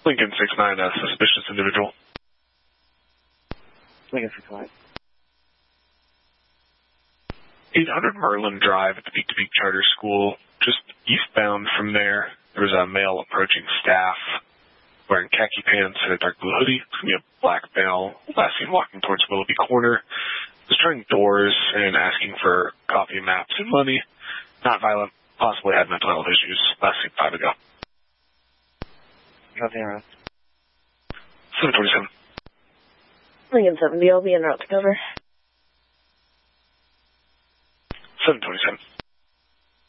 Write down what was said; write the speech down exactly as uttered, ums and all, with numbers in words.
Lincoln six nine, a suspicious individual. Lincoln six nine. eight hundred Merlin Drive at the Peak to Peak Charter School. Just eastbound from there, there was a male approaching staff wearing khaki pants and a dark blue hoodie. It's going to be a black male, last seen walking towards Willoughby Corner. Was trying doors and asking for coffee, maps, and money. Not violent, possibly had mental health issues. Last seen five ago. Nothing around. seven twenty-seven. Lincoln seventy, I'll be en route to cover. seven twenty-seven.